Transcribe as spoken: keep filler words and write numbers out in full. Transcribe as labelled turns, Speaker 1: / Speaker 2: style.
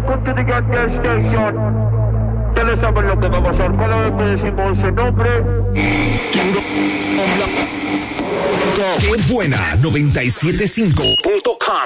Speaker 1: welcome to the Get Gas Station. Ustedes saben lo que va a pasar cada vez que decimos ese nombre.
Speaker 2: Qué buena, noventa y siete punto cinco punto com.